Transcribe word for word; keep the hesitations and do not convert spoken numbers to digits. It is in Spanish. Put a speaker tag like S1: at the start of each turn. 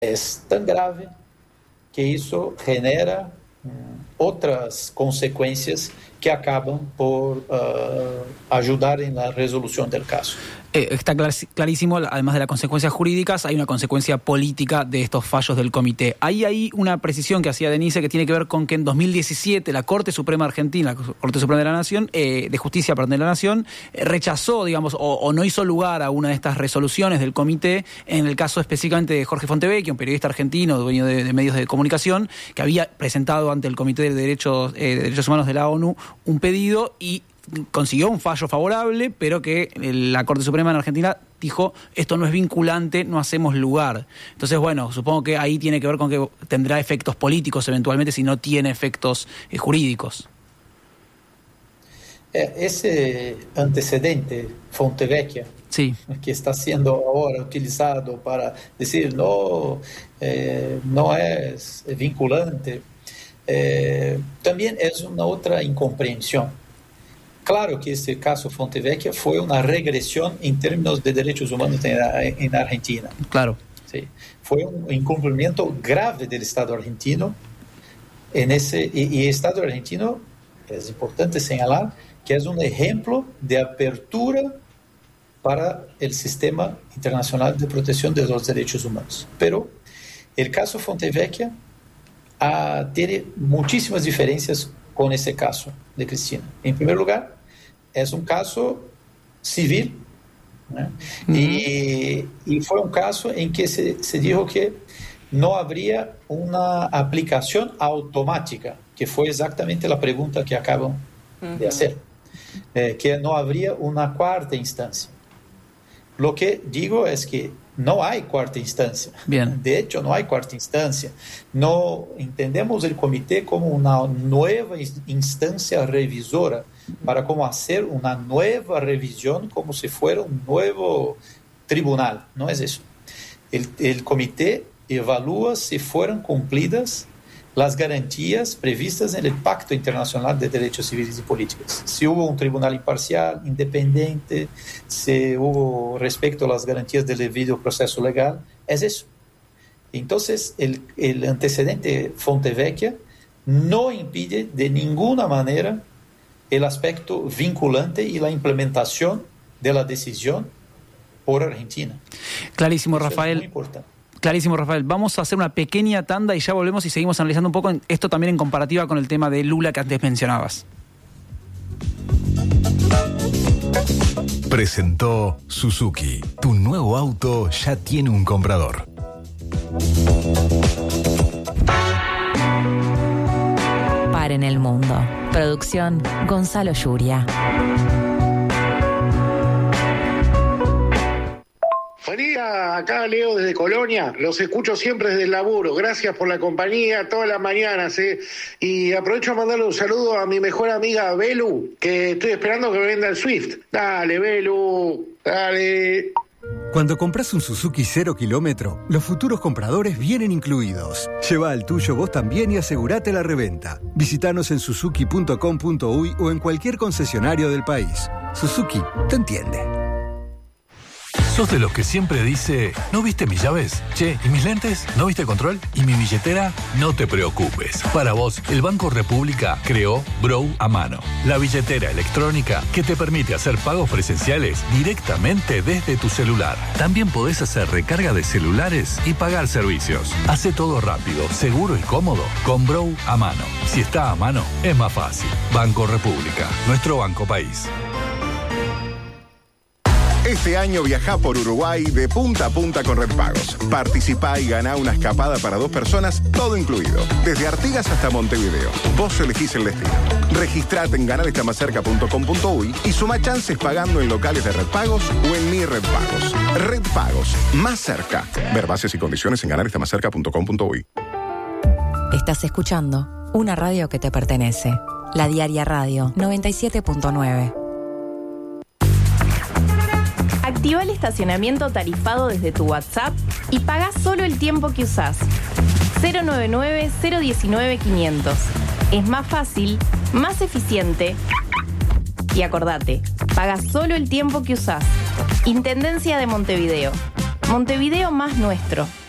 S1: es tan grave que eso genera um, otras consecuencias que acaban por uh, ayudar en la resolución del caso.
S2: Eh, está clar- clarísimo, además de las consecuencias jurídicas, hay una consecuencia política de estos fallos del comité. Hay ahí una precisión que hacía Denise que tiene que ver con que en dos mil diecisiete la Corte Suprema Argentina, la Corte Suprema de la Nación, eh, de Justicia, perdón, de la Nación, eh, rechazó, digamos, o, o no hizo lugar a una de estas resoluciones del comité, en el caso específicamente de Jorge Fontevecchia, un periodista argentino, dueño de, de medios de comunicación, que había presentado ante el Comité de Derechos, eh, de Derechos Humanos de la ONU un pedido y consiguió un fallo favorable, pero que la Corte Suprema en Argentina dijo, esto no es vinculante, no hacemos lugar. Entonces, bueno, supongo que ahí tiene que ver con que tendrá efectos políticos eventualmente si no tiene efectos eh, jurídicos.
S1: Ese antecedente, Fontevecchia,
S2: sí,
S1: que está siendo ahora utilizado para decir no, eh, no es vinculante, eh, también es una otra incomprensión. Claro que este caso Fontevecchia fue una regresión en términos de derechos humanos en, en Argentina.
S2: Claro.
S1: Sí. Fue un incumplimiento grave del Estado argentino. En ese, y, y el Estado argentino, es importante señalar, que es un ejemplo de apertura para el sistema internacional de protección de los derechos humanos. Pero el caso Fontevecchia ah, tiene muchísimas diferencias con ese caso de Cristina. En primer lugar, es un caso civil, ¿no? Uh-huh. y, y fue un caso en que se, se dijo que no habría una aplicación automática, que fue exactamente la pregunta que acaban uh-huh. de hacer, eh, que no habría una cuarta instancia. Lo que digo es que no hay cuarta instancia.
S2: Bien.
S1: De hecho, no hay cuarta instancia. No entendemos el comité como una nueva instancia revisora para cómo hacer una nueva revisión como si fuera un nuevo tribunal. No es eso. El, el comité evalúa si fueron cumplidas las garantías previstas en el Pacto Internacional de Derechos Civiles y Políticos. Si hubo un tribunal imparcial, independiente, si hubo respecto a las garantías del debido proceso legal, es eso. Entonces, el, el antecedente Fontevecchia no impide de ninguna manera el aspecto vinculante y la implementación de la decisión por Argentina.
S2: Clarísimo,
S1: eso
S2: Rafael.
S1: Es muy importante.
S2: Clarísimo, Rafael. Vamos a hacer una pequeña tanda y ya volvemos y seguimos analizando un poco esto también en comparativa con el tema de Lula que antes mencionabas.
S3: Presentó Suzuki. Tu nuevo auto ya tiene un comprador.
S4: Par en el mundo. Producción Gonzalo Yuria.
S5: María, acá Leo desde Colonia, los escucho siempre desde el laburo, gracias por la compañía todas las mañanas, ¿eh? Y aprovecho a mandarle un saludo a mi mejor amiga Belu, que estoy esperando que me venda el Swift. Dale, Belu, dale.
S6: Cuando compras un Suzuki cero kilómetro, los futuros compradores vienen incluidos. Lleva al tuyo vos también y asegurate la reventa. Visítanos en suzuki punto com punto uy o en cualquier concesionario del país. Suzuki te entiende.
S3: ¿Sos de los que siempre dice, ¿no viste mis llaves? Che, ¿y mis lentes? ¿No viste control? ¿Y mi billetera? No te preocupes. Para vos, el Banco República creó Brow a mano, la billetera electrónica que te permite hacer pagos presenciales directamente desde tu celular. También podés hacer recarga de celulares y pagar servicios. Hace todo rápido, seguro y cómodo con Brow a mano. Si está a mano, es más fácil. Banco República, nuestro banco país.
S7: Este año viajá por Uruguay de punta a punta con Red Pagos. Participá y ganá una escapada para dos personas, todo incluido. Desde Artigas hasta Montevideo. Vos elegís el destino. Registrate en ganar está más cerca punto com punto uy y suma chances pagando en locales de Red Pagos o en Mi Red Pagos. Red Pagos, más cerca. Ver bases y condiciones en ganar está más cerca punto com punto uy.
S4: Estás escuchando una radio que te pertenece. La Diaria Radio noventa y siete punto nueve.
S8: Activa el estacionamiento tarifado desde tu WhatsApp y paga solo el tiempo que usás. cero nueve nueve, cero uno nueve, quinientos. Es más fácil, más eficiente. Y acordate, paga solo el tiempo que usás. Intendencia de Montevideo. Montevideo más nuestro.